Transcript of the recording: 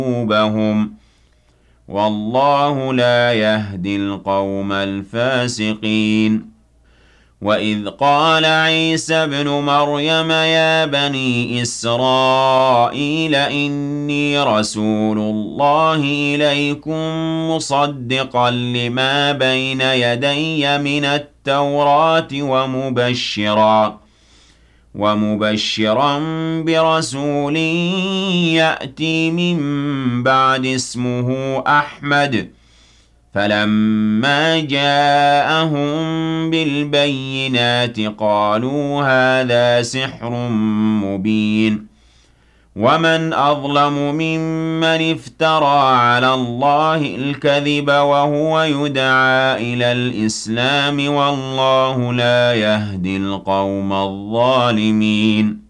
قلوبهم والله لا يهدي القوم الفاسقين. وإذ قال عيسى ابن مريم يا بني إسرائيل إني رسول الله إليكم مصدقا لما بين يدي من التوراة ومبشرا برسول يأتي من بعد اسمه أحمد. فلما جاءهم بالبينات قالوا هذا سحر مبين. ومن أظلم ممن افترى على الله الكذب وهو يدعى إلى الإسلام والله لا يهدي القوم الظالمين.